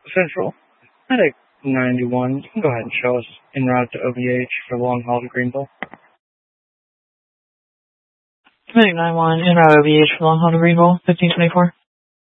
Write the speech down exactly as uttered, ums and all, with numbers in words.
Central, Medic ninety-one, you can go ahead and show us en route to O V H for long haul to Greenville. Medic ninety-one, en route O V H for long haul to Greenville, fifteen twenty-four.